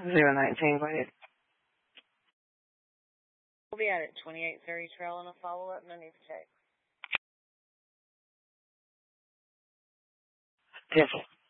019, go ahead. We'll be out at 2830 Trail on a follow-up. No need to check. Yes.